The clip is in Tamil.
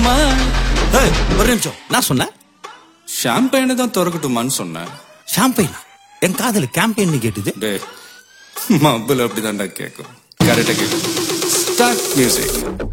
திறக்கட்டுமா? ஒரு நிமிஷம், நான் சொன்னேன் ஷாம்பெயினை தான் திறக்கட்டுமான்னு சொன்னேன். ஷாம்பெயின். என் காதல கேம்பெயின் கேட்டுது. டே மబ్బுல அப்படிதான்டா கேட்கும். கரெக்டா கேட்கும். Start music.